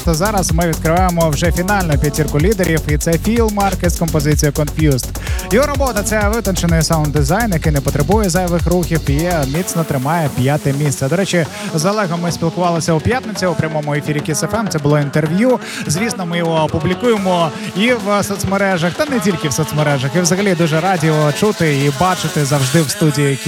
просто зараз ми відкриваємо вже фінальну п'ятірку лідерів, і це Філ Маркес з композицією Confused. Його робота — це витончений саунд-дизайн, який не потребує зайвих рухів і міцно тримає 5-те місце. До речі, з Олегом ми спілкувалися у п'ятницю у прямому ефірі Kiss FM. Це було інтерв'ю. Звісно, ми його опублікуємо і в соцмережах, та не тільки в соцмережах. І взагалі дуже раді його чути і бачити завжди в студії